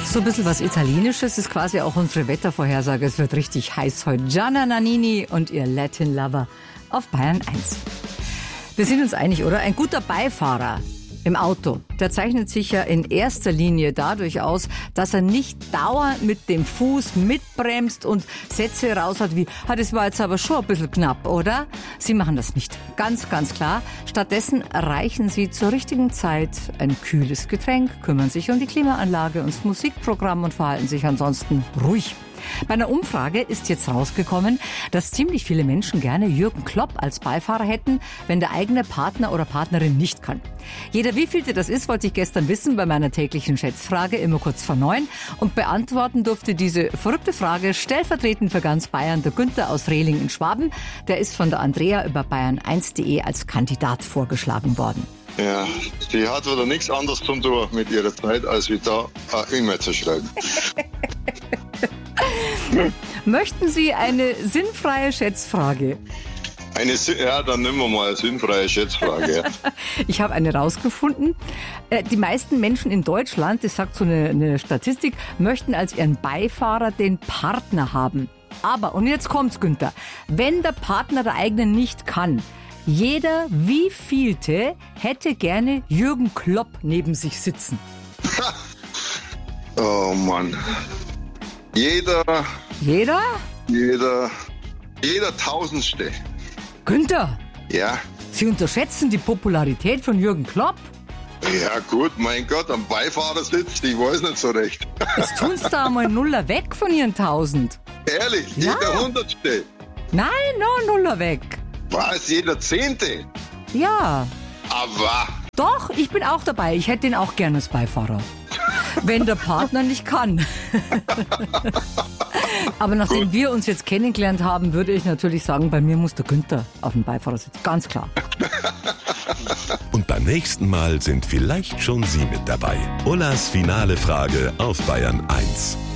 So ein bisschen was Italienisches ist quasi auch unsere Wettervorhersage. Es wird richtig heiß heute. Gianna Nannini und ihr Latin Lover auf Bayern 1. Wir sind uns einig, oder? Ein guter Beifahrer im Auto, der zeichnet sich ja in erster Linie dadurch aus, dass er nicht dauernd mit dem Fuß mitbremst und Sätze raus hat wie, das war jetzt aber schon ein bisschen knapp, oder? Sie machen das nicht. Ganz, ganz klar. Stattdessen erreichen Sie zur richtigen Zeit ein kühles Getränk, kümmern sich um die Klimaanlage und das Musikprogramm und verhalten sich ansonsten ruhig. Bei einer Umfrage ist jetzt rausgekommen, dass ziemlich viele Menschen gerne Jürgen Klopp als Beifahrer hätten, wenn der eigene Partner oder Partnerin nicht kann. Jeder wievielte das ist, wollte ich gestern wissen bei meiner täglichen Schätzfrage, immer kurz vor 9. Und beantworten durfte diese verrückte Frage stellvertretend für ganz Bayern der Günther aus Rehling in Schwaben. Der ist von der Andrea über bayern1.de als Kandidat vorgeschlagen worden. Ja, die hat wieder nichts anderes zu tun mit ihrer Zeit, als wie da eine E-Mail zu schreiben. Möchten Sie eine sinnfreie Schätzfrage? Dann nehmen wir mal eine sinnfreie Schätzfrage. Ich habe eine rausgefunden. Die meisten Menschen in Deutschland, das sagt so eine Statistik, möchten als ihren Beifahrer den Partner haben. Aber, und jetzt kommt's, Günther, wenn der Partner der eigenen nicht kann, jeder wievielte hätte gerne Jürgen Klopp neben sich sitzen? Oh Mann. Jeder Tausendste. Günther, Ja. Sie unterschätzen die Popularität von Jürgen Klopp. Ja gut, mein Gott, am Beifahrersitz, ich weiß nicht so recht. Jetzt tun Sie da mal einen Nuller weg von Ihren 1000. Ehrlich, Ja. jeder Hundertste. Nein, noch ein Nuller weg. Was, jeder Zehnte? Ja, Aber, doch, ich bin auch dabei. Ich hätte ihn auch gerne als Beifahrer. Wenn der Partner nicht kann. Aber nachdem wir uns jetzt kennengelernt haben, würde ich natürlich sagen, bei mir muss der Günther auf dem Beifahrersitz. Ganz klar. Und beim nächsten Mal sind vielleicht schon Sie mit dabei. Ullas finale Frage auf Bayern 1.